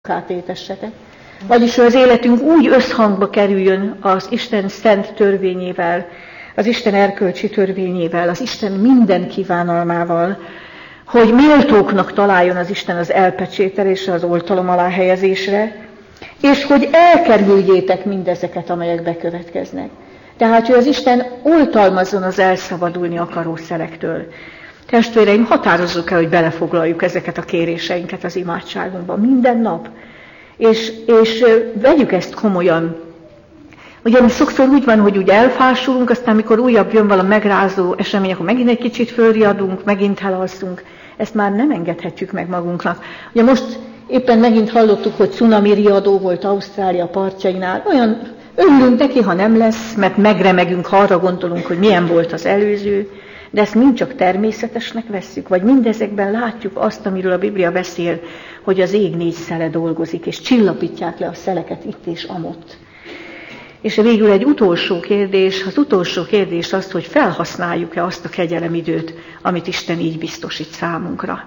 átétessetek. Vagyis az életünk úgy összhangba kerüljön az Isten szent törvényével, az Isten erkölcsi törvényével, az Isten minden kívánalmával, hogy méltóknak találjon az Isten az elpecsételésre, az oltalom alá helyezésre, és hogy elkerüljétek mindezeket, amelyek bekövetkeznek. Tehát, hogy az Isten oltalmazzon az elszabadulni akaró szelektől. Testvéreim, határozzuk el, hogy belefoglaljuk ezeket a kéréseinket az imádságunkba minden nap. És vegyük ezt komolyan. Ugye sokszor úgy van, hogy úgy elfásulunk, aztán mikor újabb jön valami megrázó esemény, akkor megint egy kicsit fölriadunk, megint elalszunk. Ezt már nem engedhetjük meg magunknak. Ugye most éppen megint hallottuk, hogy cunami riadó volt Ausztrália partjainál. Olyan örülünk neki, ha nem lesz, mert megremegünk, ha arra gondolunk, hogy milyen volt az előző. De ezt mind csak természetesnek vesszük, vagy mindezekben látjuk azt, amiről a Biblia beszél, hogy az ég 4 szele dolgozik, és csillapítják le a szeleket itt és amott. És végül egy utolsó kérdés, az utolsó kérdés az, hogy felhasználjuk-e azt a kegyelemidőt, amit Isten így biztosít számunkra.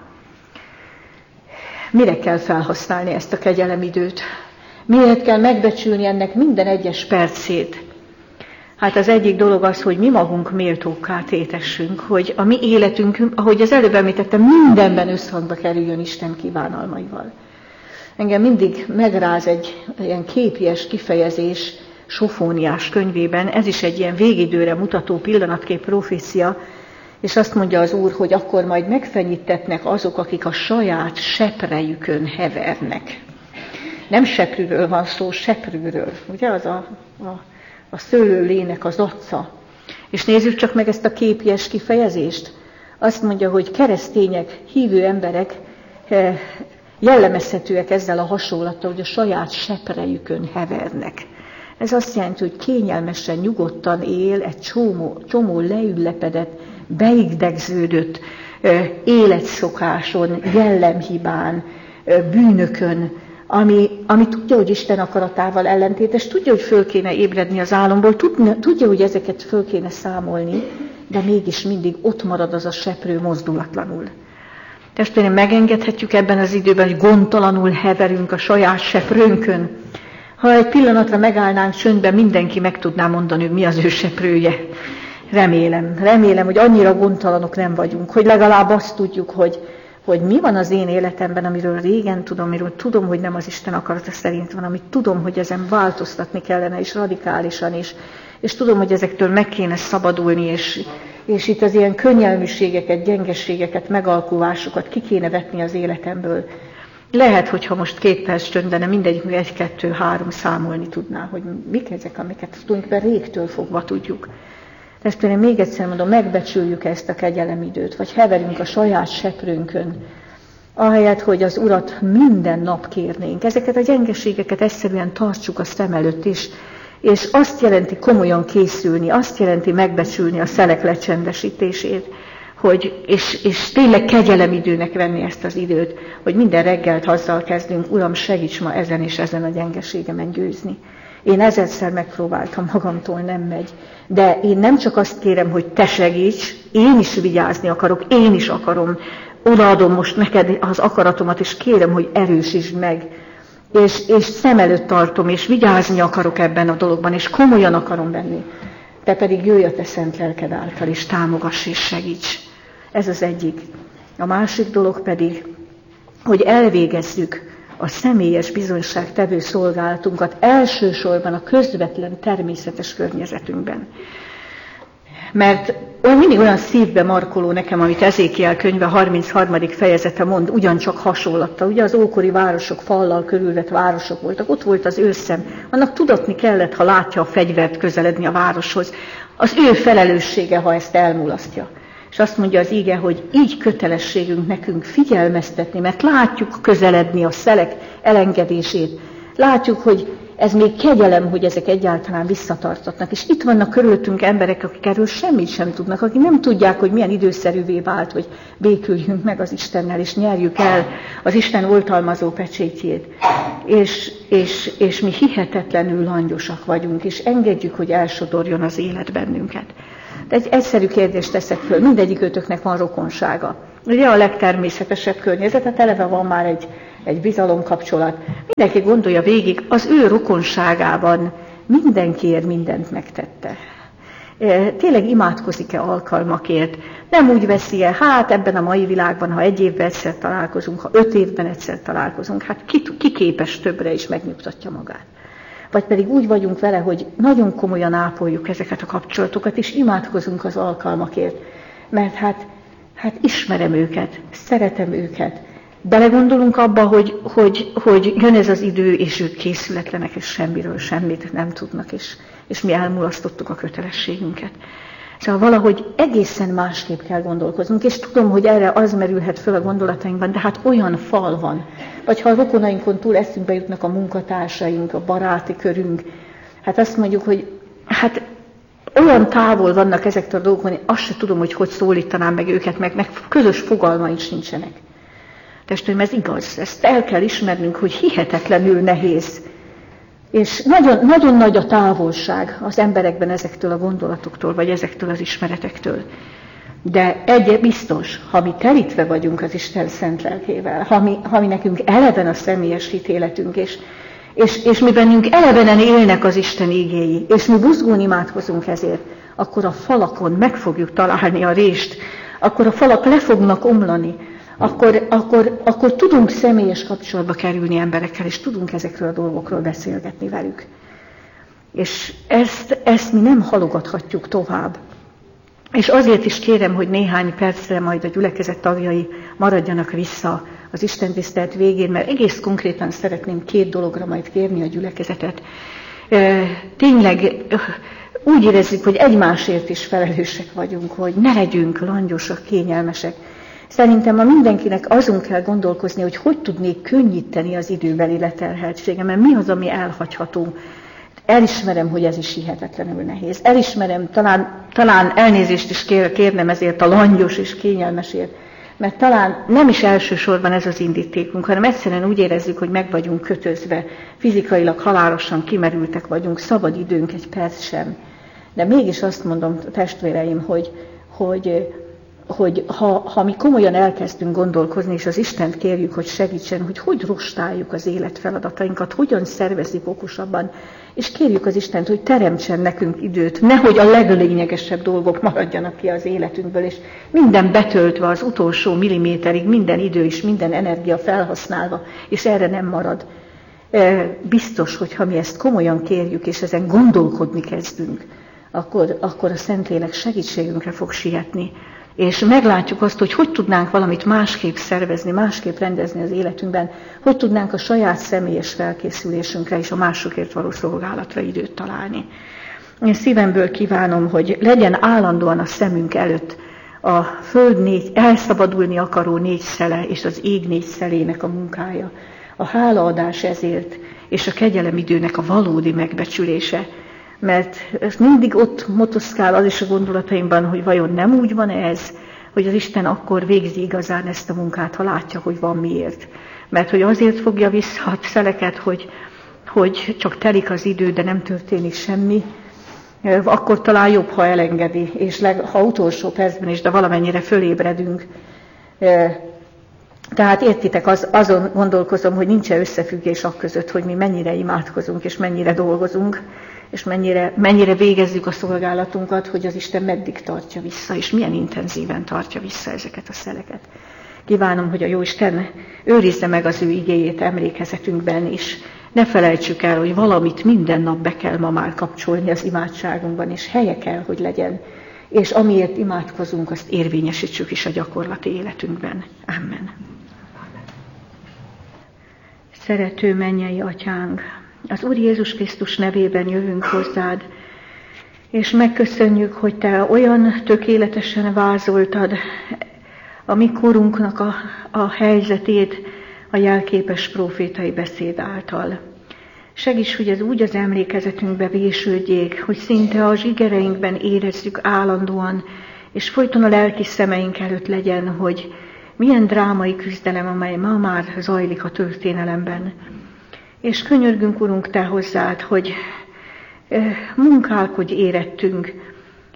Mire kell felhasználni ezt a kegyelemidőt? Miért kell megbecsülni ennek minden egyes percét? Hát az egyik dolog az, hogy mi magunk méltókká tétessünk, hogy a mi életünk, ahogy az előbb említettem, mindenben összhangba kerüljön Isten kívánalmaival. Engem mindig megráz egy ilyen képies kifejezés Sofóniás könyvében, ez is egy ilyen végidőre mutató pillanatkép profécia, és azt mondja az Úr, hogy akkor majd megfenyítetnek azok, akik a saját seprejükön hevernek. Nem seprűről van szó, seprűről, ugye az a szőlőlének az acca. És nézzük csak meg ezt a képies kifejezést. Azt mondja, hogy keresztények, hívő emberek jellemezhetőek ezzel a hasonlattal, hogy a saját seprejükön hevernek. Ez azt jelenti, hogy kényelmesen, nyugodtan él egy csomó leülepedett, beidegződött életszokáson, jellemhibán, bűnökön, ami tudja, hogy Isten akaratával ellentétes, tudja, hogy föl kéne ébredni az álomból, tudja, hogy ezeket föl kéne számolni, de mégis mindig ott marad az a seprő mozdulatlanul. Testvérem, megengedhetjük ebben az időben, hogy gondtalanul heverünk a saját seprőnkön. Ha egy pillanatra megállnánk csöndben, mindenki meg tudná mondani, hogy mi az ő seprője. Remélem, hogy annyira gondtalanok nem vagyunk, hogy legalább azt tudjuk, hogy mi van az én életemben, amiről régen tudom, amiről tudom, hogy nem az Isten akarata szerint van, amit tudom, hogy ezen változtatni kellene, és radikálisan, és tudom, hogy ezektől meg kéne szabadulni, és itt az ilyen könnyelműségeket, gyengeségeket, megalkuvásokat ki kéne vetni az életemből. Lehet, hogyha most 2 perc csöndben mindegyikünk 1, 2, 3 számolni tudná, hogy mik ezek, amiket tulajdonképpen régtől fogva tudjuk. Ezt én még egyszer mondom, megbecsüljük ezt a kegyelemidőt, vagy heverünk a saját seprőnkön, ahelyett, hogy az Urat minden nap kérnénk. Ezeket a gyengeségeket egyszerűen tartsuk a szem előtt is, és azt jelenti komolyan készülni, azt jelenti megbecsülni a szelek lecsendesítését, és tényleg kegyelemidőnek venni ezt az időt, hogy minden reggelt azzal kezdünk, Uram, segíts ma ezen és ezen a gyengeségemen győzni. Én 1000-szer megpróbáltam, magamtól nem megy. De én nem csak azt kérem, hogy te segíts, én is vigyázni akarok, én is akarom. Odaadom most neked az akaratomat, és kérem, hogy erősítsd meg. És szem előtt tartom, és vigyázni akarok ebben a dologban, és komolyan akarom venni. Te pedig jöjj a te szent lelked által, és támogass és segíts. Ez az egyik. A másik dolog pedig, hogy elvégezzük a személyes bizonyságtevő szolgálatunkat elsősorban a közvetlen természetes környezetünkben. Mert mindig olyan szívbe markoló nekem, amit Ezékiel könyve 33. fejezete mond, ugyancsak hasonlatta. Ugye az ókori városok, fallal körülvett városok voltak, ott volt az őrszem. Annak tudatni kellett, ha látja a fegyvert közeledni a városhoz. Az ő felelőssége, ha ezt elmulasztja. És azt mondja az íge, hogy így kötelességünk nekünk figyelmeztetni, mert látjuk közeledni a szelek elengedését. Látjuk, hogy ez még kegyelem, hogy ezek egyáltalán visszatartatnak. És itt vannak körülöttünk emberek, akik erről semmit sem tudnak, akik nem tudják, hogy milyen időszerűvé vált, hogy béküljünk meg az Istennel, és nyerjük el az Isten oltalmazó pecsétjét. És mi hihetetlenül langyosak vagyunk, és engedjük, hogy elsodorjon az élet bennünket. De egy egyszerű kérdést teszek föl, mindegyik őtöknek van rokonsága. Ugye a legtermészetesebb környezet, eleve van már egy bizalomkapcsolat. Mindenki gondolja végig, az ő rokonságában mindenkiért mindent megtette. Tényleg imádkozik-e alkalmakért? Nem úgy veszi-e, hát ebben a mai világban, ha 1 évben egyszer találkozunk, ha 5 évben egyszer találkozunk, hát ki képes többre is megnyugtatja magát. Vagy pedig úgy vagyunk vele, hogy nagyon komolyan ápoljuk ezeket a kapcsolatokat, és imádkozunk az alkalmakért. Mert hát ismerem őket, szeretem őket. Belegondolunk abba, hogy jön ez az idő, és ők készületlenek, és semmiről semmit nem tudnak, és mi elmulasztottuk a kötelességünket. Szóval valahogy egészen másképp kell gondolkoznunk, és tudom, hogy erre az merülhet föl a gondolatainkban, de hát olyan fal van. Vagy ha a rokonainkon túl eszünkbe jutnak a munkatársaink, a baráti körünk, hát azt mondjuk, hogy hát olyan távol vannak ezektől a dolgokon, én azt sem tudom, hogy szólítanám meg őket, meg közös fogalmaink sincsenek. Testvéreim, ez igaz, ezt el kell ismernünk, hogy hihetetlenül nehéz. És nagyon, nagyon nagy a távolság az emberekben ezektől a gondolatoktól, vagy ezektől az ismeretektől. De egy biztos, ha mi telítve vagyunk az Isten szent lelkével, ha mi nekünk eleven a személyes hitéletünk, és mi bennünk elevenen élnek az Isten igéi, és mi buzgón imádkozunk ezért, akkor a falakon meg fogjuk találni a rést, akkor a falak le fognak omlani, akkor tudunk személyes kapcsolatba kerülni emberekkel, és tudunk ezekről a dolgokról beszélgetni velük. És ezt mi nem halogathatjuk tovább. És azért is kérem, hogy néhány percre majd a gyülekezet tagjai maradjanak vissza az istentisztelet végén, mert egész konkrétan szeretném 2 dologra majd kérni a gyülekezetet. Tényleg úgy érezzük, hogy egymásért is felelősek vagyunk, hogy ne legyünk langyosak, kényelmesek. Szerintem ma mindenkinek azon kell gondolkozni, hogy tudnék könnyíteni az időbeli leterheltségem, mert mi az, ami elhagyható. Elismerem, hogy ez is hihetetlenül nehéz. Elismerem, talán elnézést is kérnem ezért a langyos és kényelmesért, mert talán nem is elsősorban ez az indítékunk, hanem egyszerűen úgy érezzük, hogy meg vagyunk kötözve, fizikailag halálosan kimerültek vagyunk, szabad időnk egy perc sem. De mégis azt mondom, testvéreim, hogy ha mi komolyan elkezdünk gondolkozni, és az Istent kérjük, hogy segítsen, hogy rostáljuk az életfeladatainkat, hogyan szervezzük okosabban, és kérjük az Istent, hogy teremtsen nekünk időt, nehogy a leglényegesebb dolgok maradjanak ki az életünkből, és minden betöltve az utolsó milliméterig, minden idő és minden energia felhasználva, és erre nem marad. Biztos, hogy ha mi ezt komolyan kérjük, és ezen gondolkodni kezdünk, akkor a Szentlélek segítségünkre fog sietni, és meglátjuk azt, hogy tudnánk valamit másképp szervezni, másképp rendezni az életünkben, hogy tudnánk a saját személyes felkészülésünkre és a másokért való szolgálatra időt találni. Én szívemből kívánom, hogy legyen állandóan a szemünk előtt a föld elszabadulni akaró 4 szele és az ég 4 szelének a munkája, a hálaadás ezért, és a kegyelemidőnek a valódi megbecsülése. Mert ez mindig ott motoszkál az is a gondolataimban, hogy vajon nem úgy van ez, hogy az Isten akkor végzi igazán ezt a munkát, ha látja, hogy van miért. Mert hogy azért fogja vissza a szeleket, hogy csak telik az idő, de nem történik semmi, akkor talán jobb, ha elengedi, és ha utolsó percben is, de valamennyire fölébredünk. Tehát értitek, azon gondolkozom, hogy nincs összefüggés akközött, hogy mi mennyire imádkozunk, és mennyire dolgozunk, és mennyire végezzük a szolgálatunkat, hogy az Isten meddig tartja vissza, és milyen intenzíven tartja vissza ezeket a szeleket. Kívánom, hogy a Jóisten őrizze meg az ő igéjét emlékezetünkben is. Ne felejtsük el, hogy valamit minden nap be kell ma már kapcsolni az imádságunkban, és helye kell, hogy legyen. És amiért imádkozunk, azt érvényesítsük is a gyakorlati életünkben. Amen. Szerető mennyei Atyánk, az Úr Jézus Krisztus nevében jövünk hozzád, és megköszönjük, hogy Te olyan tökéletesen vázoltad a mi korunknak a helyzetét a jelképes prófétai beszéd által. Segíts, hogy ez úgy az emlékezetünkbe vésődjék, hogy szinte a zsigereinkben érezzük állandóan, és folyton a lelki szemeink előtt legyen, hogy milyen drámai küzdelem, amely ma már zajlik a történelemben. És könyörgünk, Urunk, Te hozzád, hogy munkálkodj érettünk,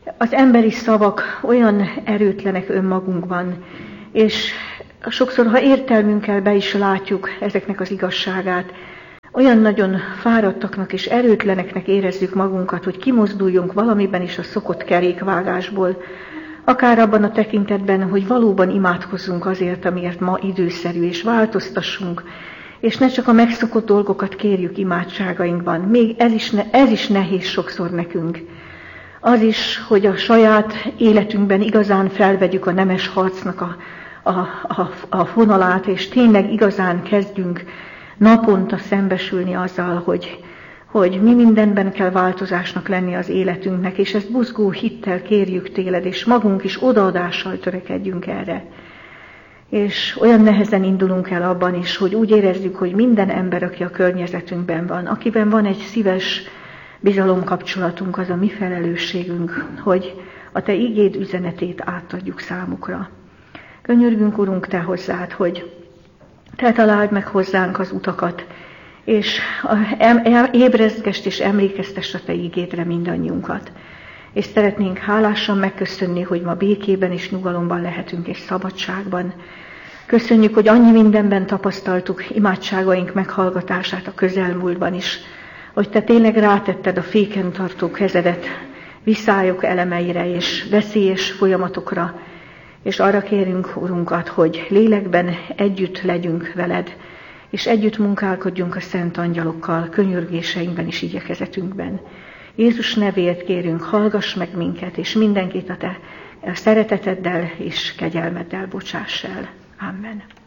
Az emberi szavak olyan erőtlenek önmagunkban, és sokszor, ha értelmünkkel be is látjuk ezeknek az igazságát, olyan nagyon fáradtaknak és erőtleneknek érezzük magunkat, hogy kimozduljunk valamiben is a szokott kerékvágásból, akár abban a tekintetben, hogy valóban imádkozzunk azért, amiért ma időszerű, és változtassunk, és ne csak a megszokott dolgokat kérjük imádságainkban. Még ez is nehéz sokszor nekünk. Az is, hogy a saját életünkben igazán felvegyük a nemes harcnak a fonalát, és tényleg igazán kezdjünk naponta szembesülni azzal, hogy mi mindenben kell változásnak lenni az életünknek, és ezt buzgó hittel kérjük téled, és magunk is odaadással törekedjünk erre. És olyan nehezen indulunk el abban is, hogy úgy érezzük, hogy minden ember, aki a környezetünkben van, akiben van egy szíves bizalomkapcsolatunk, az a mi felelősségünk, hogy a te igéd üzenetét átadjuk számukra. Könyörgünk, Urunk, te hozzád, hogy te találd meg hozzánk az utakat, és ébrezgesd és emlékeztess a te igédre mindannyiunkat. És szeretnénk hálásan megköszönni, hogy ma békében és nyugalomban lehetünk, és szabadságban. Köszönjük, hogy annyi mindenben tapasztaltuk imádságaink meghallgatását a közelmúltban is, hogy te tényleg rátetted a féken tartó kezedet viszályok elemeire és veszélyes folyamatokra, és arra kérünk, Urunkat, hogy lélekben együtt legyünk veled, és együtt munkálkodjunk a szent angyalokkal, könyörgéseinkben és igyekezetünkben. Jézus nevéért kérünk, hallgass meg minket, és mindenkit a te szereteteddel és kegyelmeddel bocsáss el. Amen.